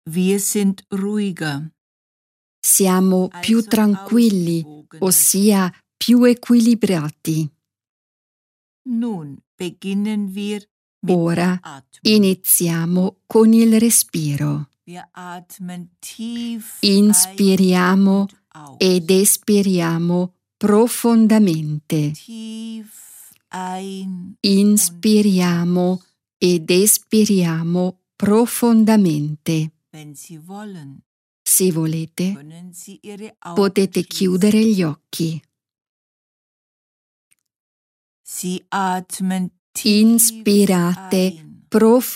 Wir sind ruhiger. Siamo più tranquilli, ossia più equilibrati. Nun beginnen wir mit Ora der Atmung. iniziamo con il respiro. Wir atmen tief Inspiriamo ein und aus. ed espiriamo profondamente. Tief ein. Inspiriamo ed espiriamo profondamente. Wenn Sie wollen, Se volete, können Sie Ihre Augen potete schließen. chiudere gli occhi. Sie atmen tief Inspirate ein. profondamente.